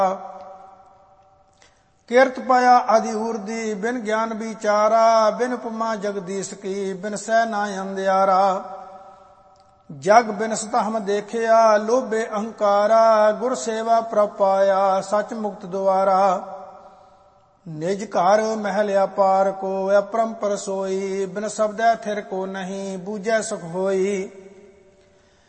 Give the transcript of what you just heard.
ਕਿਰਤ ਪਾਇਆ ਆਦਿ ਉਰਦੀ, ਬਿਨ ਗਿਆਨ ਵਿਚਾਰਾ। ਬਿਨ ਉਪਮਾ ਜਗਦੀਸ਼ ਕੀ, ਬਿਨ ਸਹਿ ਨਾ ਅੰਧਿਆਰਾ। ਜਗ ਬਿਨਸਤ ਹਮ ਦੇਖਿਆ, ਲੋਭੇ ਅਹੰਕਾਰਾ। ਗੁਰ ਸੇਵਾ ਪ੍ਰਭ ਪਾਇਆ, ਸਚ ਮੁਕਤ ਦੁਆਰਾ। ਨਿਜ ਘਰ ਮਹਿਲ ਅਪਾਰ ਕੋ, ਅਪਰੰਪਰ ਸੋਈ। ਬਿਨ ਸ਼ਬਦੈ ਥਿਰ ਕੋ ਨਹੀਂ, ਬੂਝੈ ਸੁਖ ਹੋਈ।